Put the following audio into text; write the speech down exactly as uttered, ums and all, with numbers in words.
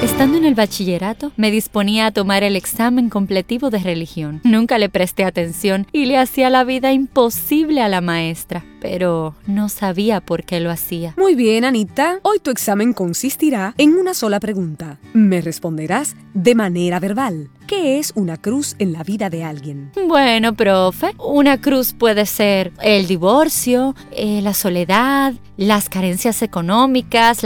Estando en el bachillerato, me disponía a tomar el examen completivo de religión. Nunca le presté atención y le hacía la vida imposible a la maestra, pero no sabía por qué lo hacía. Muy bien, Anita. Hoy tu examen consistirá en una sola pregunta. Me responderás de manera verbal. ¿Qué es una cruz en la vida de alguien? Bueno, profe, una cruz puede ser el divorcio, eh, la soledad, las carencias económicas,